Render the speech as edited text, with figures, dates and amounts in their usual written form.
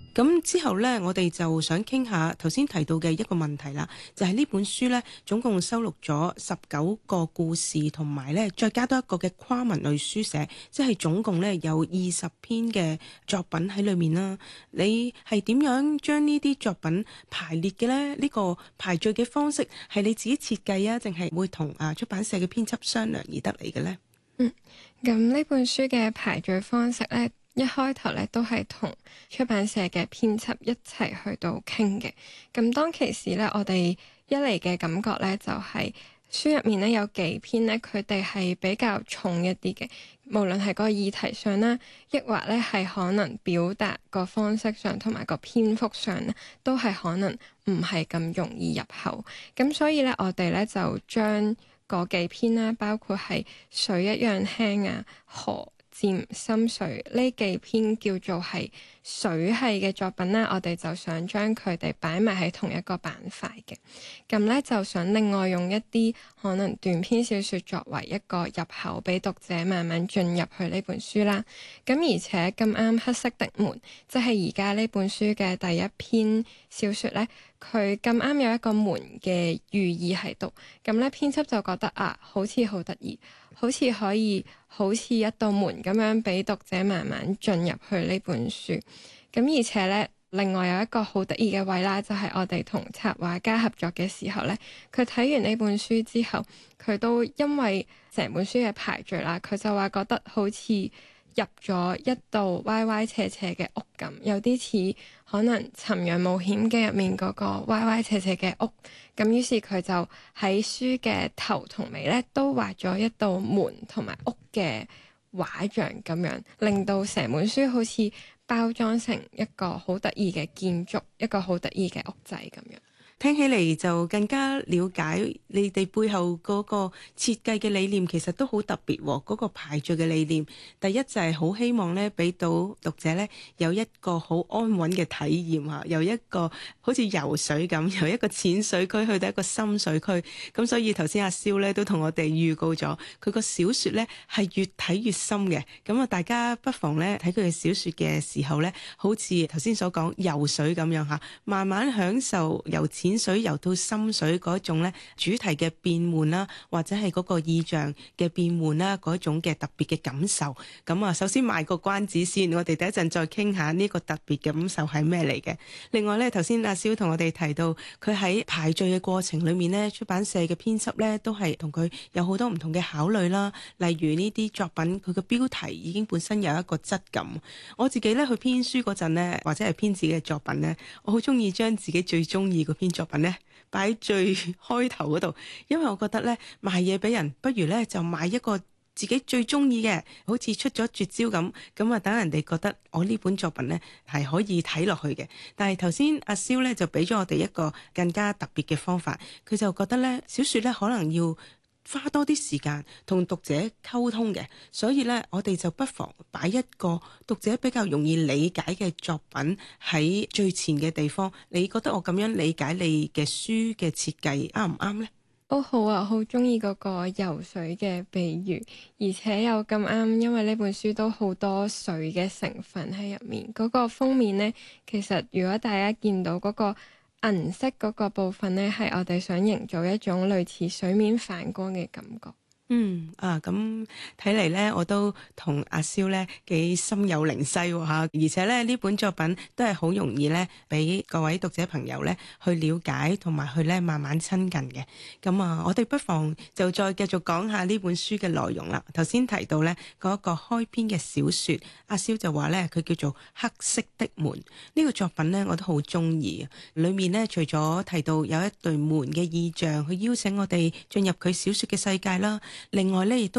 咁之後呢，我哋就想傾下頭先提到嘅一個問題啦，就係呢本書呢，總共收錄咗19個故事，同埋呢再加多一個嘅跨文類書寫，即係總共呢有20篇嘅作品喺裏面啦。你係點樣將呢啲作品排列嘅呢？呢個排序嘅方式係你自己設計啊，定係會同出版社嘅編輯商量而得嚟嘅呢？ 咁呢本書嘅排序方式呢，一開頭咧都係同出版社嘅編輯一齊去到傾嘅。咁當其時咧，我哋一嚟嘅感覺咧就係書入面咧有幾篇咧，佢哋係比較重一啲嘅，無論係個議題上啦，抑或咧係可能表達個方式上同埋個篇幅上咧，都係可能唔係咁容易入口。咁所以咧，我哋咧就將嗰幾篇啦，包括係水一樣輕啊、河漸深水呢幾篇叫做係水系嘅作品啦，我哋就想將佢哋擺埋喺同一個板塊嘅。咁咧就想另外用一啲可能短篇小說作為一個入口，俾讀者慢慢進入去呢本書啦。咁而且咁啱黑色的門，即係而家呢本書嘅第一篇小說咧，佢咁啱有一個門嘅寓意喺度。咁咧編輯就覺得好似好得意，好似可以好似一道門咁樣俾讀者慢慢進入去呢本書。咁而且咧，另外有一個好得意嘅位啦，就係我哋同插畫家合作嘅時候咧，佢睇完呢本書之後，佢都因為成本書嘅排序啦，佢就話覺得好似入咗一道歪歪斜斜嘅屋咁，有啲似可能《尋陽冒險記》入面嗰個歪歪斜斜嘅屋。咁於是佢就喺書嘅頭同尾咧，都畫咗一道門同埋屋嘅畫像咁樣，令到成本書好似包裝成一個好得意嘅建築，一個好得意嘅屋仔咁樣。 聽起嚟就更加了解你哋背後嗰個設計嘅理念，其實都好特別喎。嗰個排序嘅理念，第一就係好希望咧，俾到讀者咧有一個好安穩嘅體驗嚇，由一個好似游水咁，由一個淺水區去到一個深水區。咁所以頭先阿蕭咧都同我哋預告咗，佢個小説咧係越睇越深嘅。咁啊，大家不妨咧睇佢嘅小説嘅時候咧，好似頭先所講游水咁樣嚇，慢慢享受由淺水游到深水嗰種咧主題嘅變換啦，或者係嗰個意象嘅變換啦，嗰種嘅特別嘅感受。咁啊，首先賣個關子先，我哋第一陣再傾下呢個特別嘅感受係咩嚟嘅。另外咧，頭先阿蕭同我哋提到，佢喺排序嘅過程裏面咧，出版社嘅編輯咧都係同佢有好多唔同嘅考慮啦。例如呢啲作品，佢嘅標題已經本身有一個質感。我自己咧去編書嗰陣咧，或者係編自己嘅作品咧，我好中意將自己最中意嗰篇作品咧擺最開頭嗰度，因為我覺得咧賣嘢俾人，不如咧就賣一個自己最中意嘅，好似出咗絕招咁啊，等人哋覺得我呢本作品咧係可以睇落去嘅。但係頭先阿蕭咧就俾咗我哋一個更加特別嘅方法，佢就覺得咧小說咧可能要花多啲時間同讀者溝通嘅，所以咧我哋就不妨擺一個讀者比較容易理解嘅作品喺最前嘅地方。你覺得我咁樣理解你嘅書嘅設計啱唔啱呢？ 好啊，好中意嗰個游水嘅比喻，而且又咁啱，因為呢本書都好多水嘅成分喺入面。嗰個封面呢，其實如果大家見到嗰個銀色嗰個部分呢，係我哋想營造一種類似水面反光嘅感覺。 咁睇嚟咧，我都同阿蕭咧幾心有靈犀喎嚇，而且咧呢本作品都係好容易咧俾各位讀者朋友咧去了解同埋去咧慢慢親近嘅。咁我哋不妨就再繼續講下呢本書嘅內容啦。頭先提到咧嗰個開篇嘅小説，阿蕭就話咧佢叫做《黑色的門》呢個作品咧，我都好中意。裡面咧除咗提到有一對門嘅意象去邀請我哋進入佢小説嘅世界啦。另外咧，亦都